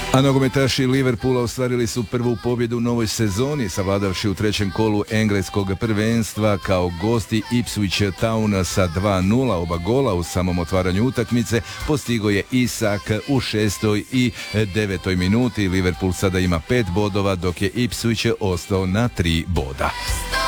A nogometaši Liverpoola ostvarili su prvu pobjedu u novoj sezoni, savladavši u trećem kolu engleskog prvenstva kao gosti Ipswich Town sa 2:0. Oba gola u samom otvaranju utakmice postigo je Isak u 6. i 9. minuti. Liverpool sada ima 5 bodova, dok je Ipswich ostao na 3 boda.